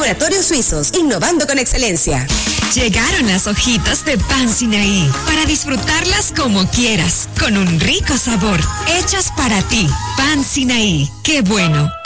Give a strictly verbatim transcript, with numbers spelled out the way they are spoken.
Laboratorios Suizos, innovando con excelencia. Llegaron las hojitas de Pan Sinaí para disfrutarlas como quieras, con un rico sabor, hechas para ti. Pan Sinaí, qué bueno,